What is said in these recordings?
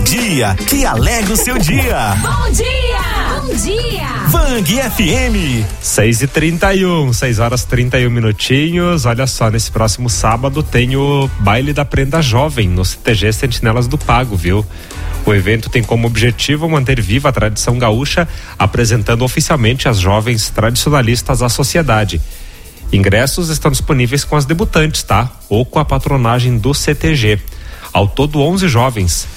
melodia que alegra o seu dia. Bom dia! Bom dia! Bang FM. 6h31, 6h31. Olha só, nesse próximo sábado tem o Baile da Prenda Jovem no CTG Sentinelas do Pago, viu? O evento tem como objetivo manter viva a tradição gaúcha, apresentando oficialmente as jovens tradicionalistas à sociedade. Ingressos estão disponíveis com as debutantes, tá? Ou com a patronagem do CTG. Ao todo 11 jovens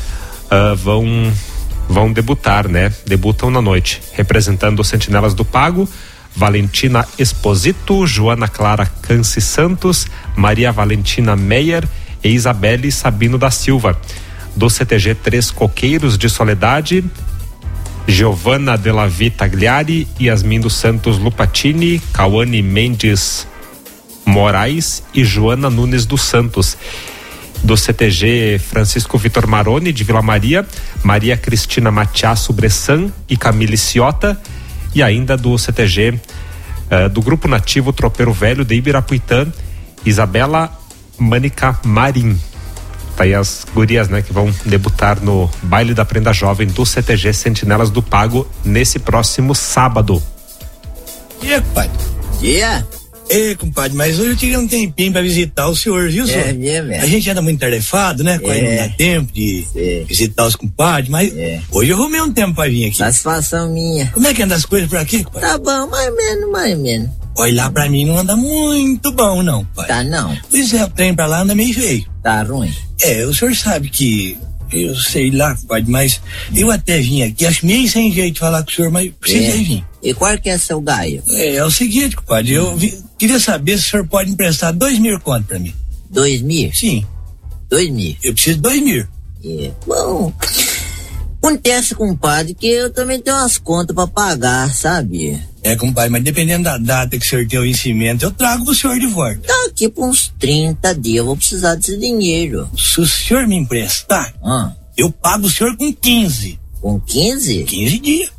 vão debutar, né? Debutam na noite, representando os Sentinelas do Pago: Valentina Esposito, Joana Clara Canci Santos, Maria Valentina Meyer e Isabelle Sabino da Silva. Do CTG Três Coqueiros de Soledade, Giovana Delavi Tagliari, Yasmin dos Santos Lupatini, Cauane Mendes Moraes e Joana Nunes dos Santos. Do CTG Francisco Vitor Maroni de Vila Maria, Maria Cristina Matiasso Bressan e Camille Ciota. E ainda do CTG do Grupo Nativo Tropeiro Velho de Ibirapuitã, Isabela Mânica Marim. Tá aí as gurias, né, que vão debutar no Baile da Prenda Jovem do CTG Sentinelas do Pago nesse próximo sábado. Dia, compadre. Dia? Ei, compadre, mas hoje eu tirei um tempinho pra visitar o senhor, viu, senhor? A gente anda muito tarefado, né? Quase não dá tempo de visitar os compadres, mas hoje eu arrumei um tempo pra vir aqui. Satisfação minha. Como é que anda as coisas por aqui, compadre? Tá bom, mais ou menos. Olha, lá pra mim não anda muito bom, não, pai. Tá não? Pois é, o trem pra lá anda meio feio. Tá ruim? O senhor sabe que, eu sei lá, compadre, mas eu até vim aqui, acho meio sem jeito de falar com o senhor, mas precisei vir. E qual que é seu gaio? É o seguinte, compadre, queria saber se o senhor pode emprestar 2.000 conto pra mim. 2.000? Sim. 2.000? Eu preciso de 2.000. Bom, acontece, compadre, que eu também tenho umas contas pra pagar, sabe? Compadre, mas dependendo da data que o senhor tem o vencimento, eu trago pro senhor de volta. Daqui por uns 30 dias eu vou precisar desse dinheiro. Se o senhor me emprestar, eu pago o senhor com 15. Com 15? 15 dias.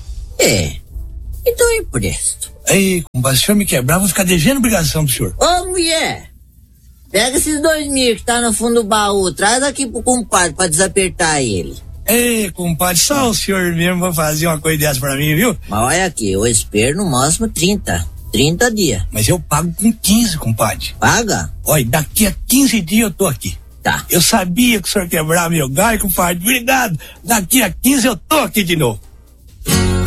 Então eu empresto. Aí, compadre, se o senhor me quebrar, eu vou ficar devendo obrigação pro senhor. Ô, mulher, pega esses 2.000 que tá no fundo do baú, traz aqui pro compadre pra desapertar ele. Ei, compadre, só o senhor mesmo vai fazer uma coisa dessa pra mim, viu? Mas olha aqui, eu espero no máximo 30 dias. Mas eu pago com 15, compadre. Paga? Olha, daqui a 15 dias eu tô aqui. Tá. Eu sabia que o senhor quebrava meu galho, compadre. Obrigado. Daqui a 15 eu tô aqui de novo.